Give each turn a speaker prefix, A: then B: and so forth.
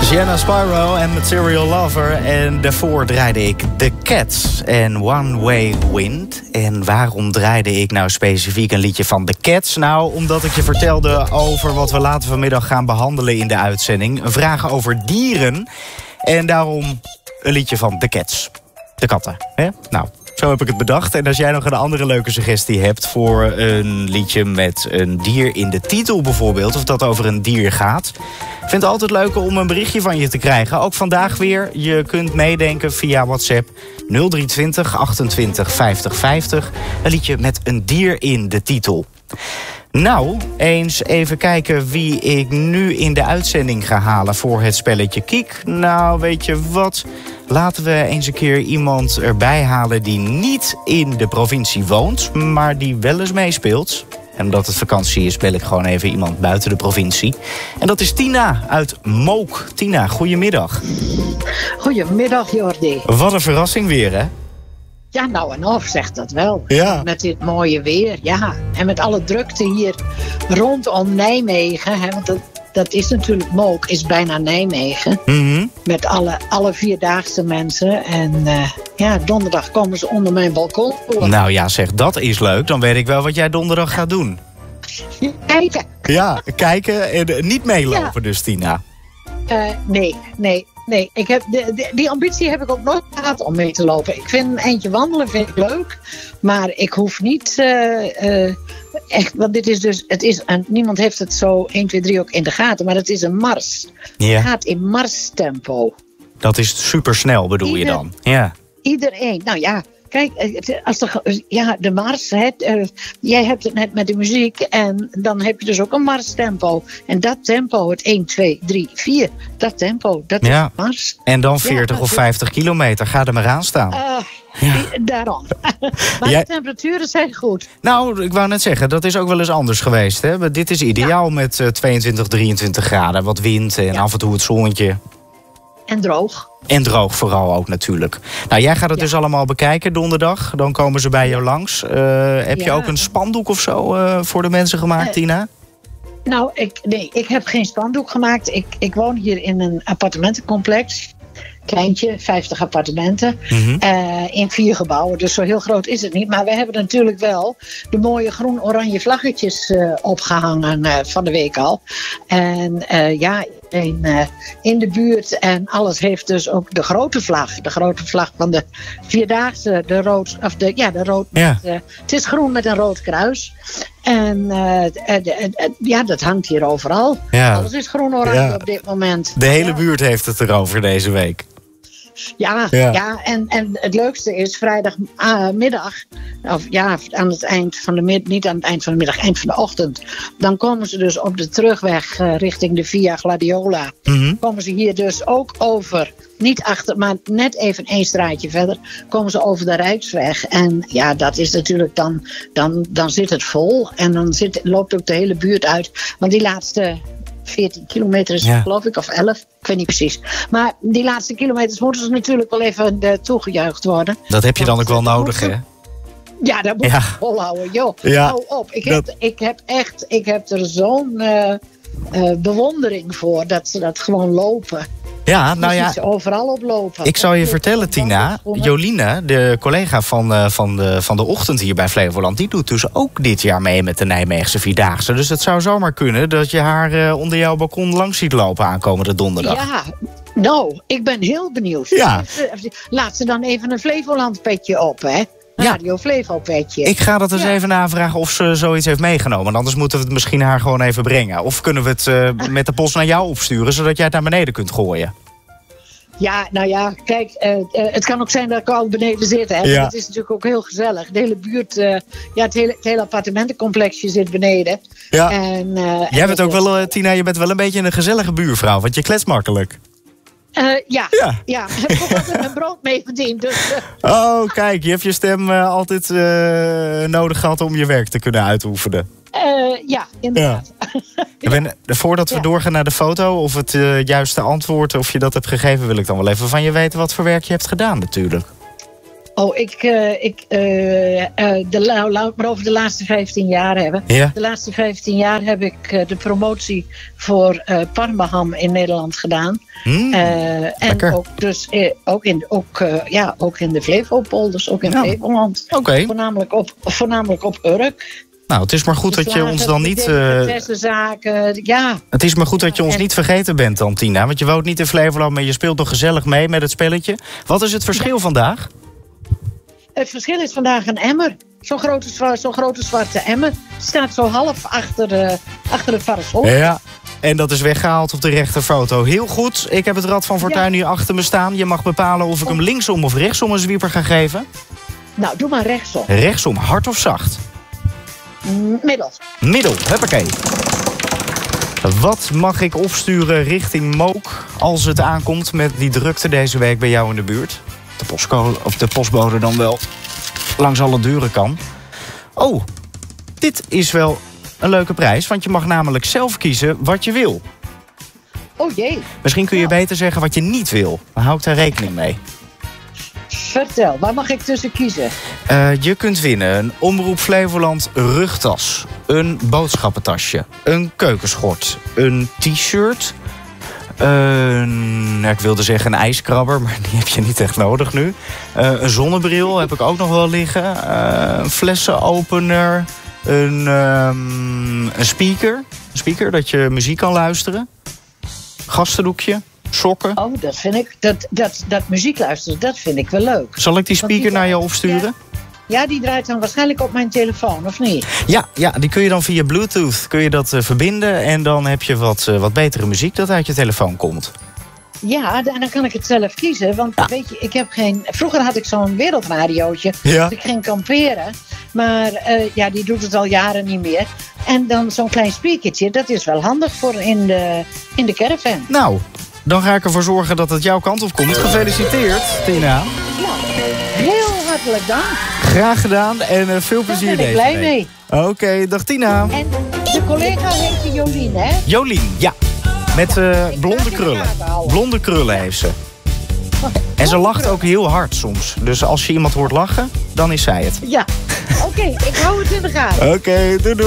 A: Gianna Spyro en Material Lover. En daarvoor draaide ik The Cats en One Way Wind. En waarom draaide ik nou specifiek een liedje van The Cats? Nou, omdat ik je vertelde over wat we later vanmiddag gaan behandelen in de uitzending. Een vraag over dieren. En daarom een liedje van The Cats. De katten, hè? Nou, zo heb ik het bedacht. En als jij nog een andere leuke suggestie hebt voor een liedje met een dier in de titel bijvoorbeeld, of dat over een dier gaat, ik vind het altijd leuk om een berichtje van je te krijgen. Ook vandaag weer. Je kunt meedenken via WhatsApp 0320 28 50 50. Een liedje met een dier in de titel. Nou, eens even kijken wie ik nu in de uitzending ga halen voor het spelletje Kiek. Nou, weet je wat? Laten we eens een keer iemand erbij halen die niet in de provincie woont, maar die wel eens meespeelt. En omdat het vakantie is, bel ik gewoon even iemand buiten de provincie. En dat is Tina uit Mook. Tina, goedemiddag.
B: Goedemiddag, Jordi.
A: Wat een verrassing weer, hè?
B: Ja, nou en of, zegt dat wel.
A: Ja.
B: Met dit mooie weer, ja. En met alle drukte hier rondom Nijmegen. Hè, want dat is natuurlijk Mook, is bijna Nijmegen.
A: Mm-hmm.
B: Met alle vierdaagse mensen. En ja, donderdag komen ze onder mijn balkon door.
A: Nou ja, zeg, dat is leuk. Dan weet ik wel wat jij donderdag gaat doen.
B: Kijken.
A: Ja, kijken en niet meelopen
B: Ja.
A: dus, Tina.
B: Nee. Ik heb die ambitie heb ik ook nooit gehad om mee te lopen. Ik vind een eindje wandelen vind ik leuk. Maar ik hoef niet echt. Want dit is dus. Niemand heeft het zo 1, 2, 3 ook in de gaten. Maar het is een mars.
A: Ja.
B: Het gaat in marstempo.
A: Dat is supersnel, bedoel je dan? Ja.
B: Iedereen. Nou ja. Kijk, de mars, jij hebt het net met de muziek en dan heb je dus ook een marstempo. En dat tempo, het 1, 2, 3, 4, dat tempo, dat is mars.
A: En dan 40 of 50 kilometer, ga er maar aan staan.
B: Daarom. Maar de temperaturen zijn goed.
A: Nou, ik wou net zeggen, dat is ook wel eens anders geweest. Hè? Maar dit is ideaal met 22, 23 graden, wat wind en af en toe het zonnetje.
B: En droog.
A: En droog vooral ook natuurlijk. Nou, jij gaat het dus allemaal bekijken donderdag. Dan komen ze bij jou langs. Heb je ook een spandoek of zo voor de mensen gemaakt, Tina?
B: Nou, ik heb geen spandoek gemaakt. Ik woon hier in een appartementencomplex. Kleintje, 50 appartementen.
A: Mm-hmm.
B: In 4 gebouwen. Dus zo heel groot is het niet. Maar we hebben natuurlijk wel de mooie groen-oranje vlaggetjes opgehangen van de week al. En in de buurt en alles heeft dus ook de grote vlag. De grote vlag van de Vierdaagse. De rood.
A: Ja.
B: Het is groen met een rood kruis. En dat hangt hier overal.
A: Ja.
B: Alles is groen-oranje op dit moment.
A: De hele buurt heeft het erover deze week.
B: Ja, en het leukste is vrijdagmiddag, aan het eind van de middag, niet aan het eind van de middag, eind van de ochtend. Dan komen ze dus op de terugweg richting de Via Gladiola.
A: Mm-hmm.
B: Komen ze hier dus ook over, niet achter, maar net even 1 straatje verder, komen ze over de Rijksweg. En ja, dat is natuurlijk dan zit het vol. En dan loopt ook de hele buurt uit. Want die laatste 14 kilometer is geloof ik, of 11. Ik weet niet precies. Maar die laatste kilometers moeten ze natuurlijk wel even toegejuicht worden.
A: Dat heb je dan ook wel nodig, hè?
B: Ja, dat moet je volhouden. Joh, hou op. Ik heb er zo'n bewondering voor dat ze dat gewoon lopen.
A: Ja, nou ja.
B: Ze overal oplopen.
A: Ik zal je vertellen, Tina. Joline, de collega van de ochtend hier bij Flevoland, die doet dus ook dit jaar mee met de Nijmeegse Vierdaagse. Dus het zou zomaar kunnen dat je haar onder jouw balkon langs ziet lopen aankomende donderdag.
B: Ja, nou, ik ben heel benieuwd.
A: Ja.
B: Laat ze dan even een Flevoland petje op, hè? Radio Flevo petje.
A: Ik ga dat eens even navragen of ze zoiets heeft meegenomen. Anders moeten we het misschien haar gewoon even brengen. Of kunnen we het met de post naar jou opsturen, zodat jij het naar beneden kunt gooien?
B: Ja, nou ja, kijk, het kan ook zijn dat ik al beneden zit. Hè? Ja. Dat is natuurlijk ook heel gezellig. De hele buurt, het hele appartementencomplexje zit beneden.
A: Ja.
B: Jij
A: bent ook wel, Tina, je bent wel een beetje een gezellige buurvrouw, want je klets makkelijk.
B: Ja. Heb ik ook altijd mijn brood mee verdiend. Dus,
A: Oh, kijk, je hebt je stem altijd nodig gehad om je werk te kunnen uitoefenen.
B: Ja, inderdaad.
A: Ja. Voordat we doorgaan naar de foto of het juiste antwoord, of je dat hebt gegeven, wil ik dan wel even van je weten wat voor werk je hebt gedaan natuurlijk.
B: Maar over de laatste 15 jaar hebben.
A: Ja.
B: De laatste 15 jaar heb ik de promotie voor Parmaham in Nederland gedaan. En ook, dus, ook in de Flevopolders, ook in Flevoland.
A: Oké.
B: Voornamelijk op Urk.
A: Nou, het is maar goed dat je ons dan niet... Het is maar goed dat je ons niet vergeten bent dan, Tina. Want je woont niet in Flevoland, maar je speelt nog gezellig mee met het spelletje. Wat is het verschil vandaag?
B: Het verschil is vandaag een emmer. Zo'n grote zwarte emmer. Die staat zo half achter het parasol.
A: Ja, en dat is weggehaald op de rechterfoto. Heel goed, ik heb het Rad van Fortuin hier achter me staan. Je mag bepalen of ik hem linksom of rechtsom een zwieper ga geven.
B: Nou, doe maar rechtsom.
A: Rechtsom, hard of zacht? Middel, huppakee. Wat mag ik opsturen richting Mook als het aankomt met die drukte deze week bij jou in de buurt? De postbode dan wel langs alle deuren kan. Oh, dit is wel een leuke prijs, want je mag namelijk zelf kiezen wat je wil.
B: Oh jee.
A: Misschien kun je beter zeggen wat je niet wil. Dan hou ik daar rekening mee.
B: Vertel, waar mag ik tussen kiezen?
A: Je kunt winnen een Omroep Flevoland rugtas, een boodschappentasje, een keukenschort, een t-shirt, ik wilde zeggen een ijskrabber, maar die heb je niet echt nodig nu. Een zonnebril heb ik ook nog wel liggen, een flessenopener, een speaker dat je muziek kan luisteren, gastendoekje. Sokken.
B: Oh, dat vind ik. Dat muziek luisteren, dat vind ik wel leuk.
A: Zal ik die speaker naar je opsturen?
B: Ja, die draait dan waarschijnlijk op mijn telefoon, of niet?
A: Ja, die kun je dan via Bluetooth verbinden. En dan heb je wat betere muziek dat uit je telefoon komt.
B: Ja, en dan kan ik het zelf kiezen. Want weet je, ik heb geen... Vroeger had ik zo'n wereldradiootje.
A: Ja.
B: Dus ik ging kamperen. Maar die doet het al jaren niet meer. En dan zo'n klein speakertje, dat is wel handig voor in de caravan.
A: Nou, dan ga ik ervoor zorgen dat het jouw kant op komt. Gefeliciteerd, Tina.
B: Ja, heel hartelijk dank.
A: Graag gedaan en veel plezier deze week.
B: Daar ben ik blij mee.
A: Oké, dag Tina.
B: En de collega heet Jolien, hè?
A: Jolien, ja. Met blonde krullen. Blonde krullen heeft ze. En ze lacht ook heel hard soms. Dus als je iemand hoort lachen, dan is zij het.
B: Ja, oké, ik hou het in de gaten.
A: Oké, doei doei.